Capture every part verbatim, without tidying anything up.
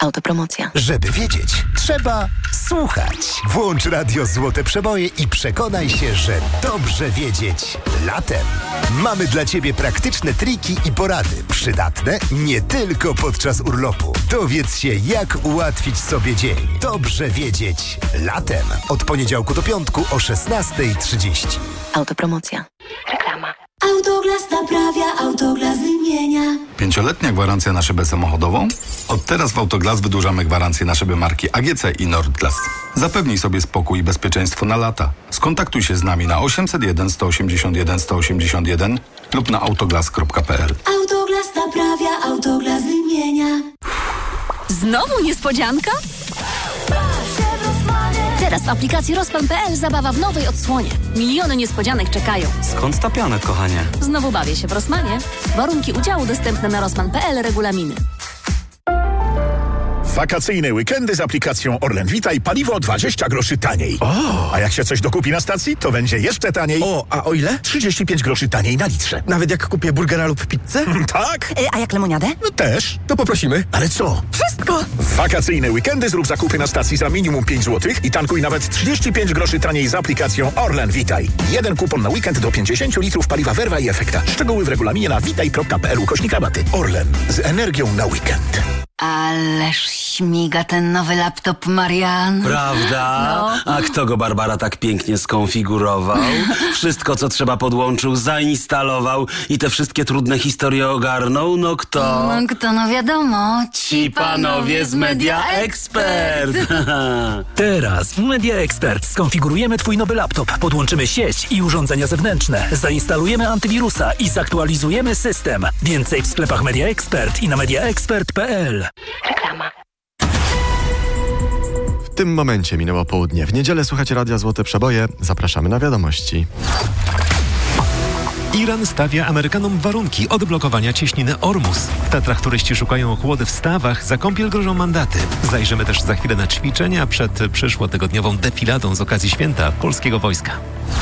Autopromocja. Żeby wiedzieć, trzeba słuchać. Włącz radio Złote Przeboje i przekonaj się, że dobrze wiedzieć latem. Mamy dla Ciebie praktyczne triki i porady, przydatne nie tylko podczas urlopu. Dowiedz się, jak ułatwić sobie dzień. Dobrze wiedzieć latem. Od poniedziałku do piątku o szesnasta trzydzieści. Autopromocja. Reklama. Autoglas naprawia, Autoglas wymienia. Pięcioletnia gwarancja na szybę samochodową? Od teraz w Autoglas wydłużamy gwarancję na szyby marki A G C i Nordglas. Zapewnij sobie spokój i bezpieczeństwo na lata. Skontaktuj się z nami na osiemset jeden, sto osiemdziesiąt jeden, sto osiemdziesiąt jeden lub na autoglas kropka p l. Autoglas naprawia, Autoglas wymienia. Znowu niespodzianka? Teraz w aplikacji Rozpan kropka p l zabawa w nowej odsłonie. Miliony niespodzianek czekają. Skąd ta pianek, kochanie? Znowu bawię się w Rossmanie. Warunki udziału dostępne na Rozpan kropka p l, regulaminy. Wakacyjne weekendy z aplikacją Orlen Witaj, paliwo dwadzieścia groszy taniej. O! A jak się coś dokupi na stacji, to będzie jeszcze taniej. O, a o ile? trzydzieści pięć groszy taniej na litrze. Nawet jak kupię burgera lub pizzę? Tak? A jak lemoniadę? No też. To poprosimy. Ale co? Wszystko! W wakacyjne weekendy zrób zakupy na stacji za minimum pięć złotych i tankuj nawet trzydzieści pięć groszy taniej z aplikacją Orlen Witaj. Jeden kupon na weekend do pięćdziesiąt litrów paliwa Verva i Efekta. Szczegóły w regulaminie na witaj kropka p l ukośnik rabaty. Orlen. Z energią na weekend. Ależ śmiga ten nowy laptop, Marian. Prawda? No. A kto go, Barbara, tak pięknie skonfigurował? Wszystko, co trzeba, podłączył, zainstalował i te wszystkie trudne historie ogarnął? No kto? No kto, no wiadomo. Ci panowie z Media Expert. Teraz w Media Expert skonfigurujemy Twój nowy laptop, podłączymy sieć i urządzenia zewnętrzne, zainstalujemy antywirusa i zaktualizujemy system. Więcej w sklepach Media Expert i na media expert kropka p l. Reklama. W tym momencie minęło południe. W niedzielę słuchacie Radia Złote Przeboje. Zapraszamy na wiadomości. Iran stawia Amerykanom warunki odblokowania cieśniny Ormus. W Tatrach turyści szukają ochłody w stawach, za kąpiel grożą mandaty. Zajrzymy też za chwilę na ćwiczenia przed przyszłotygodniową defiladą z okazji święta polskiego wojska.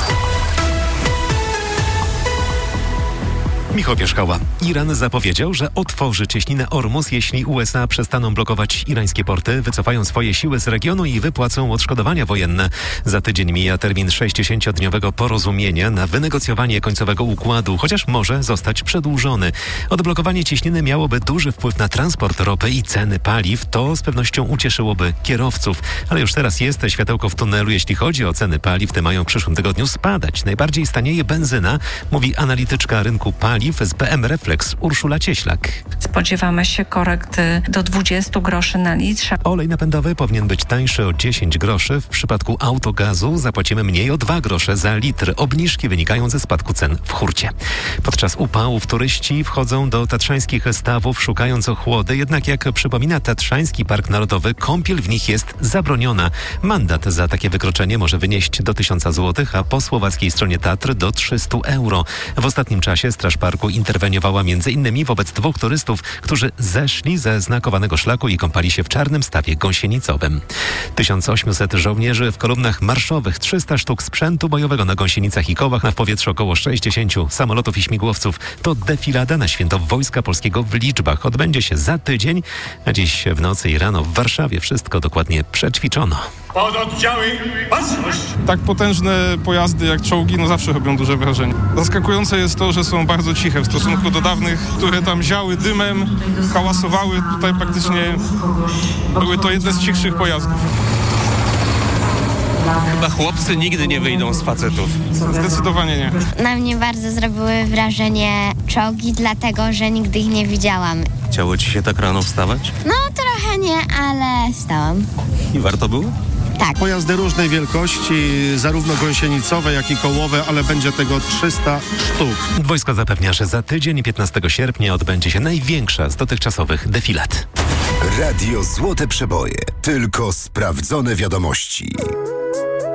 Michał Pierzchała. Iran zapowiedział, że otworzy cieśninę Ormus, jeśli U S A przestaną blokować irańskie porty, wycofają swoje siły z regionu i wypłacą odszkodowania wojenne. Za tydzień mija termin sześćdziesięciodniowego porozumienia na wynegocjowanie końcowego układu, chociaż może zostać przedłużony. Odblokowanie cieśniny miałoby duży wpływ na transport ropy i ceny paliw. To z pewnością ucieszyłoby kierowców. Ale już teraz jest światełko w tunelu, jeśli chodzi o ceny paliw. Te mają w przyszłym tygodniu spadać. Najbardziej stanieje benzyna, mówi analityczka rynku paliw z B M Reflex Urszula Cieślak. Spodziewamy się korekty do dwudziestu groszy na litrze. Olej napędowy powinien być tańszy o dziesięć groszy. W przypadku autogazu zapłacimy mniej o dwa grosze za litr. Obniżki wynikają ze spadku cen w hurcie. Podczas upałów turyści wchodzą do tatrzańskich stawów szukając ochłody, jednak jak przypomina Tatrzański Park Narodowy, kąpiel w nich jest zabroniona. Mandat za takie wykroczenie może wynieść do tysiąca złotych, a po słowackiej stronie Tatr do trzysta euro. W ostatnim czasie Straż Parku interweniowała między innymi wobec dwóch turystów, którzy zeszli ze znakowanego szlaku i kąpali się w czarnym stawie gąsienicowym. tysiąc osiemset żołnierzy w kolumnach marszowych, trzysta sztuk sprzętu bojowego na gąsienicach i kołach, na w powietrzu około sześćdziesiąt samolotów i śmigłowców. To defilada na święto Wojska Polskiego w liczbach. Odbędzie się za tydzień, a dziś w nocy i rano w Warszawie wszystko dokładnie przećwiczono. Pododdziały, baczność! Tak potężne pojazdy jak czołgi no zawsze robią duże wrażenie. Zaskakujące jest to, że są bardzo ciche w stosunku do dawnych, które tam ziały dymem, hałasowały. Tutaj praktycznie były to jedne z cichszych pojazdów. Chyba chłopcy nigdy nie wyjdą z facetów. Zdecydowanie nie. Na mnie bardzo zrobiły wrażenie czołgi, dlatego że nigdy ich nie widziałam. Chciało ci się tak rano wstawać? No trochę nie, ale wstałam. I warto było? Tak. Pojazdy różnej wielkości, zarówno gąsienicowe, jak i kołowe, ale będzie tego trzysta sztuk. Wojsko zapewnia, że za tydzień, piętnastego sierpnia, odbędzie się największa z dotychczasowych defilat. Radio Złote Przeboje. Tylko sprawdzone wiadomości.